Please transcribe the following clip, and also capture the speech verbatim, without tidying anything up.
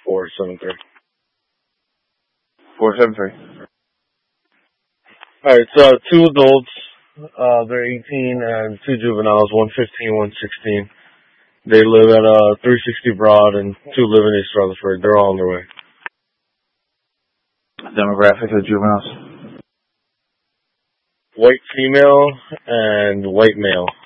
four seven three. four seven three. Alright, so two adults, uh, they're eighteen, and two juveniles, one fifteen, one sixteen. They live at uh, three sixty Broad, and two live in East Rutherford. They're all on their way. Demographic of juveniles? White female and white male.